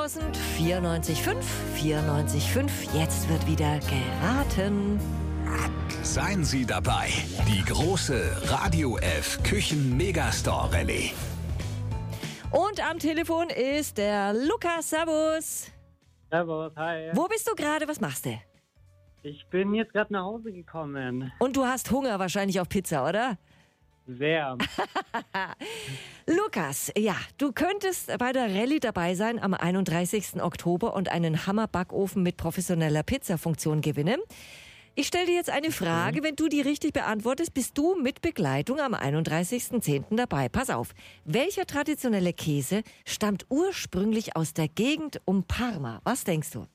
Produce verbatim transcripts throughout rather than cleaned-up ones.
nulltausend vierundneunzig fünf vierundneunzig fünf. Jetzt wird wieder geraten. Seien Sie dabei. Die große Radio F Küchen Megastore Rallye. Und am Telefon ist der Lukas. Servus. Servus, hi. Wo bist du gerade? Was machst du? Ich bin jetzt gerade nach Hause gekommen. Und du hast Hunger wahrscheinlich auf Pizza, oder? Sehr. Lukas, ja, du könntest bei der Rallye dabei sein am einunddreißigsten Oktober und einen Hammer-Backofen mit professioneller Pizzafunktion gewinnen. Ich stelle dir jetzt eine Frage. Wenn du die richtig beantwortest, bist du mit Begleitung am einunddreißigsten zehnten dabei. Pass auf. Welcher traditionelle Käse stammt ursprünglich aus der Gegend um Parma? Was denkst du?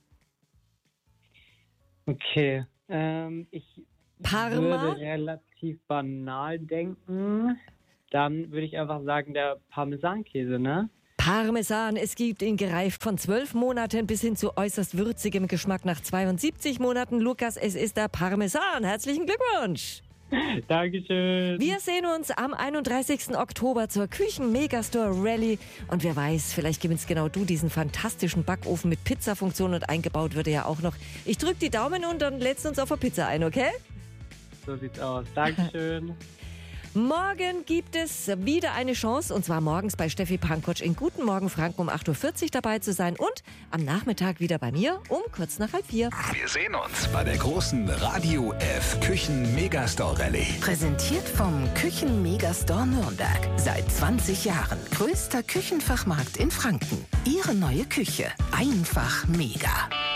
Okay, ähm, ich Parma? würde relativ banal denken. Dann würde ich einfach sagen, der Parmesankäse, ne? Parmesan, es gibt ihn gereift von zwölf Monaten bis hin zu äußerst würzigem Geschmack nach zweiundsiebzig Monaten. Lukas, es ist der Parmesan. Herzlichen Glückwunsch! Dankeschön. Wir sehen uns am einunddreißigsten Oktober zur Küchen-Megastore Rallye. Und wer weiß, vielleicht gewinnst genau du diesen fantastischen Backofen mit Pizzafunktion und eingebaut wird er ja auch noch. Ich drück die Daumen und dann lädst du uns auf der Pizza ein, okay? So sieht's aus. Dankeschön. Morgen gibt es wieder eine Chance, und zwar morgens bei Steffi Pankotsch in Guten Morgen Franken um acht Uhr vierzig dabei zu sein und am Nachmittag wieder bei mir um kurz nach halb vier. Wir sehen uns bei der großen Radio F Küchen Megastore Rallye. Präsentiert vom Küchen Megastore Nürnberg. Seit zwanzig Jahren größter Küchenfachmarkt in Franken. Ihre neue Küche. Einfach mega.